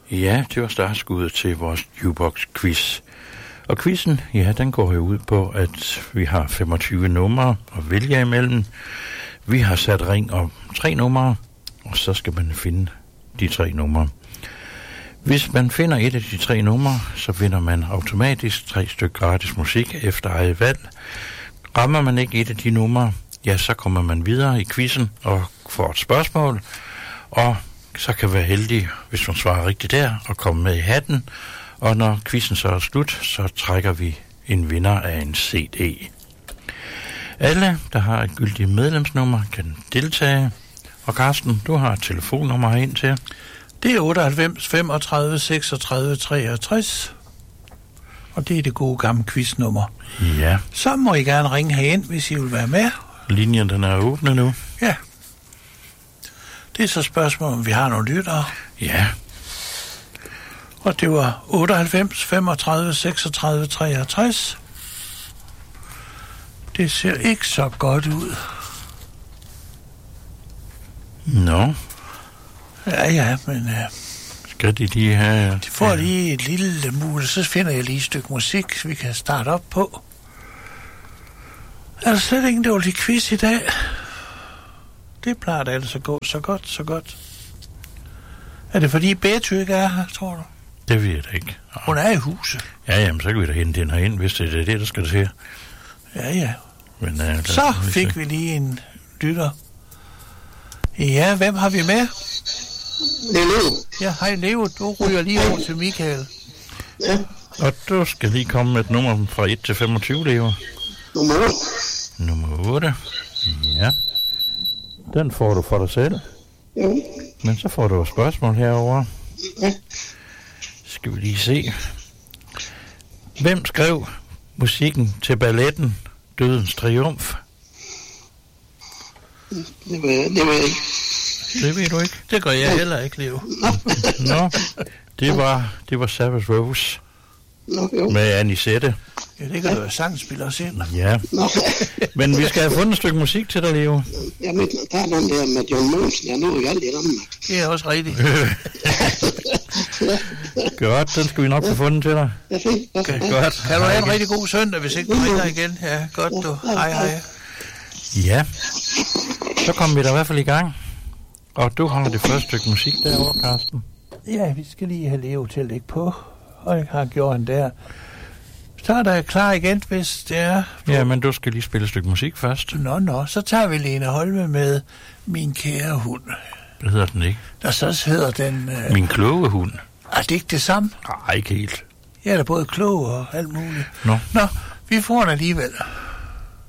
Ja, det var startskuddet til vores Jukebox-quiz. Og quizzen, ja, den går jo ud på, at vi har 25 numre at vælge imellem. Vi har sat ring om 3 numre, og så skal man finde de 3 numre. Hvis man finder et af de 3 numre, så vinder man automatisk 3 stykker gratis musik efter eget valg. Rammer man ikke et af de numre, ja, så kommer man videre i quizzen og får et spørgsmål, og så kan være heldig, hvis man svarer rigtigt der, og komme med i hatten. Og når quizzen så er slut, så trækker vi en vinder af en CD. Alle, der har et gyldigt medlemsnummer, kan deltage. Og Carsten, du har et telefonnummer herind til. Det er 98 35 36 63. Og det er det gode gamle quiznummer. Ja. Så må I gerne ringe herind, hvis I vil være med. Linjen, den er åbne nu. Ja. Det er så spørgsmålet, om vi har nogle lyttere. Ja. Og det var 98 35 36 63. Det ser ikke så godt ud. Nå. Ja, men... Skal de lige have... De får lige et lille mule, så finder jeg lige et stykke musik, vi kan starte op på. Er der slet ingen dårlig quiz i dag? Det plejer da altså at gå så godt. Er det fordi Betty ikke er her, tror du? Det ved jeg da ikke. Hun er i huset. Ja, jamen, så kan vi da hente den herind, hvis det er det, der skal til. Ja. Men, så fik vi lige en lytter. Ja, hvem har vi med? Det er Leo. Ja, hej Leo. Du ryger lige over til Michael. Ja. Og du skal lige komme med et nummer fra 1 til 25, Leo. Nummer 8. Nummer 8. Ja. Den får du for dig selv. Jo. Men så får du et spørgsmål herovre. Ja. Skal vi lige se. Hvem skrev musikken til balletten Dødens Triumf? Det var jeg ikke. Det ved du ikke. Det gør jeg heller ikke, Leo. Nå, det var Savage Rose. Nå, jo. Med Anisette. Ja, det kan være sangspiller også ind. Ja. Nå. Men vi skal have fundet et stykke musik til dig, Leo. Jamen, der er den der med John Monsen. Jeg nåede jo alt i Danmark. Det er også rigtigt. Godt, den skal vi nok få fundet til dig. Det er fint. Okay, godt. Kan du have en rigtig god søndag, hvis ikke du ringer igen? Ja, godt du. Hej. Ja. Så kommer vi da i hvert fald i gang. Og du har det første stykke musik derovre, Carsten. Ja, vi skal lige have Leo til at lægge på. Og jeg har gjort den der. Så er der klar igen, hvis det er... Ja, men du skal lige spille et stykke musik først. Nå, så tager vi Lene Holme med Min kære hund. Det hedder den ikke. Der så hedder den... Min kloge hund. Er det ikke det samme? Nej, ikke helt. Jeg er da både klog og alt muligt. Nå, Vi får den alligevel.